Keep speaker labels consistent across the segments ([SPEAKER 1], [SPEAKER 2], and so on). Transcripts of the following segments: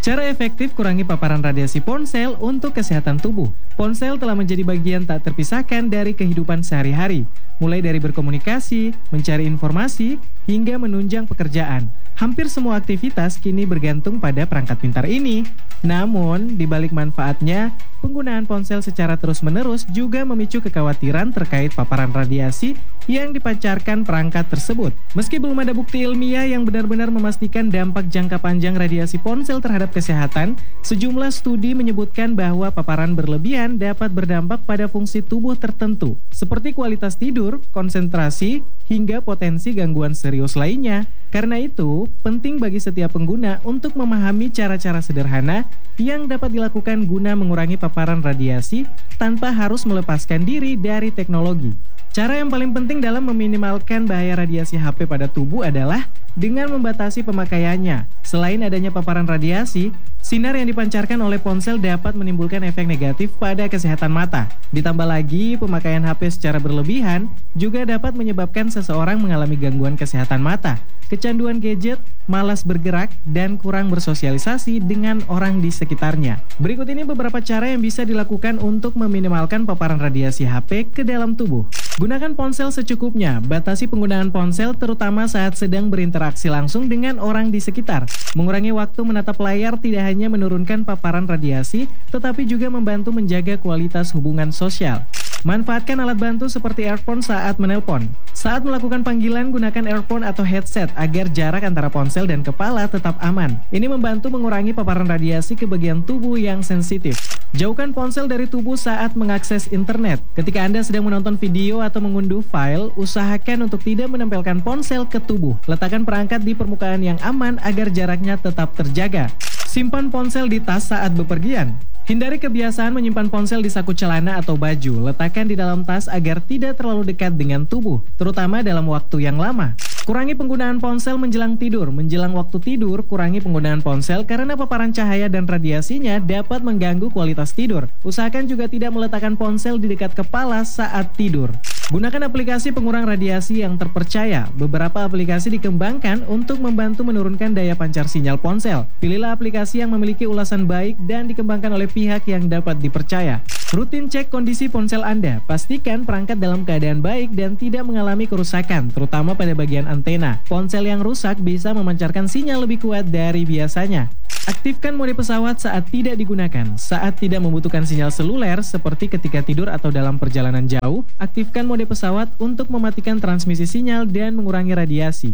[SPEAKER 1] Cara efektif kurangi paparan radiasi ponsel untuk kesehatan tubuh. Ponsel telah menjadi bagian tak terpisahkan dari kehidupan sehari-hari, mulai dari berkomunikasi, mencari informasi, hingga menunjang pekerjaan. Hampir semua aktivitas kini bergantung pada perangkat pintar ini. Namun, di balik manfaatnya, penggunaan ponsel secara terus-menerus juga memicu kekhawatiran terkait paparan radiasi yang dipancarkan perangkat tersebut. Meski belum ada bukti ilmiah yang benar-benar memastikan dampak jangka panjang radiasi ponsel terhadap kesehatan, sejumlah studi menyebutkan bahwa paparan berlebihan dapat berdampak pada fungsi tubuh tertentu, seperti kualitas tidur, konsentrasi, hingga potensi gangguan serius lainnya. Karena itu, penting bagi setiap pengguna untuk memahami cara-cara sederhana yang dapat dilakukan guna mengurangi paparan radiasi tanpa harus melepaskan diri dari teknologi. Cara yang paling penting dalam meminimalkan bahaya radiasi HP pada tubuh adalah dengan membatasi pemakaiannya. Selain adanya paparan radiasi, sinar yang dipancarkan oleh ponsel dapat menimbulkan efek negatif pada kesehatan mata. Ditambah lagi, pemakaian HP secara berlebihan juga dapat menyebabkan seseorang mengalami gangguan kesehatan mata, kecanduan gadget, malas bergerak, dan kurang bersosialisasi dengan orang di sekitarnya. Berikut ini beberapa cara yang bisa dilakukan untuk meminimalkan paparan radiasi HP ke dalam tubuh. Gunakan ponsel secukupnya. Batasi penggunaan ponsel terutama saat sedang berinteraksi langsung dengan orang di sekitar. Mengurangi waktu menatap layar tidak hanya menurunkan paparan radiasi, tetapi juga membantu menjaga kualitas hubungan sosial. Manfaatkan alat bantu seperti earphone saat menelpon. Saat melakukan panggilan, gunakan earphone atau headset agar jarak antara ponsel dan kepala tetap aman. Ini membantu mengurangi paparan radiasi ke bagian tubuh yang sensitif. Jauhkan ponsel dari tubuh saat mengakses internet. Ketika Anda sedang menonton video atau mengunduh file, usahakan untuk tidak menempelkan ponsel ke tubuh. Letakkan perangkat di permukaan yang aman agar jaraknya tetap terjaga. Simpan ponsel di tas saat bepergian. Hindari kebiasaan menyimpan ponsel di saku celana atau baju. Letakkan di dalam tas agar tidak terlalu dekat dengan tubuh, terutama dalam waktu yang lama. Kurangi penggunaan ponsel menjelang tidur. Menjelang waktu tidur, kurangi penggunaan ponsel karena paparan cahaya dan radiasinya dapat mengganggu kualitas tidur. Usahakan juga tidak meletakkan ponsel di dekat kepala saat tidur. Gunakan aplikasi pengurang radiasi yang terpercaya. Beberapa aplikasi dikembangkan untuk membantu menurunkan daya pancar sinyal ponsel. Pilihlah aplikasi yang memiliki ulasan baik dan dikembangkan oleh pihak yang dapat dipercaya. Rutin cek kondisi ponsel Anda. Pastikan perangkat dalam keadaan baik dan tidak mengalami kerusakan, terutama pada bagian antena. Ponsel yang rusak bisa memancarkan sinyal lebih kuat dari biasanya. Aktifkan mode pesawat saat tidak digunakan. Saat tidak membutuhkan sinyal seluler, seperti ketika tidur atau dalam perjalanan jauh, aktifkan mode pesawat untuk mematikan transmisi sinyal dan mengurangi radiasi.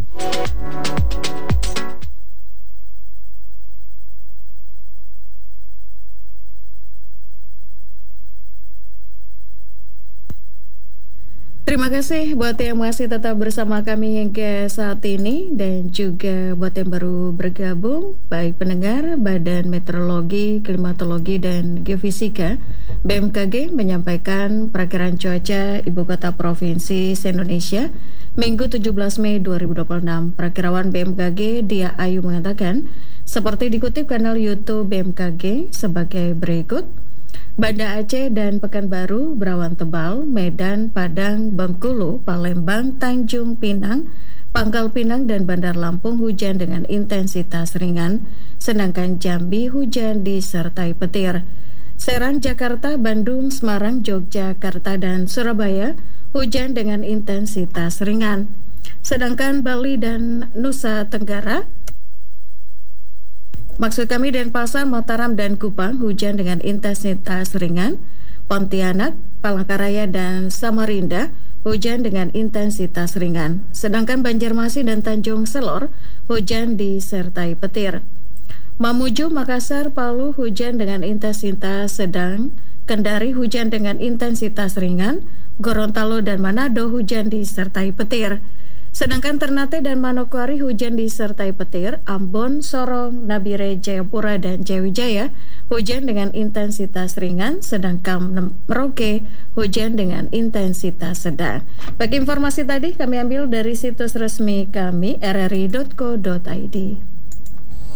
[SPEAKER 2] Terima kasih buat yang masih tetap bersama kami hingga saat ini dan juga buat yang baru bergabung, baik pendengar Badan Meteorologi, Klimatologi, dan Geofisika BMKG menyampaikan perakiraan cuaca Ibu Kota Provinsi se-Indonesia Minggu 17 Mei 2026. Perakirawan BMKG Dia Ayu mengatakan, seperti dikutip kanal YouTube BMKG sebagai berikut. Banda Aceh dan Pekanbaru berawan tebal, Medan, Padang, Bengkulu, Palembang, Tanjung Pinang, Pangkal Pinang, dan Bandar Lampung hujan dengan intensitas ringan, sedangkan Jambi hujan disertai petir. Serang, Jakarta, Bandung, Semarang, Yogyakarta, dan Surabaya hujan dengan intensitas ringan. Sedangkan Bali dan Nusa Tenggara, maksud kami Denpasar, Mataram, dan Kupang hujan dengan intensitas ringan. Pontianak, Palangkaraya, dan Samarinda hujan dengan intensitas ringan. Sedangkan Banjarmasin dan Tanjung Selor hujan disertai petir. Mamuju, Makassar, Palu hujan dengan intensitas sedang. Kendari hujan dengan intensitas ringan. Gorontalo dan Manado hujan disertai petir. Sedangkan Ternate dan Manokwari hujan disertai petir. Ambon, Sorong, Nabire, Jayapura, dan Jayawijaya hujan dengan intensitas ringan. Sedangkan Merauke hujan dengan intensitas sedang. Bagi informasi tadi kami ambil dari situs resmi kami rri.co.id.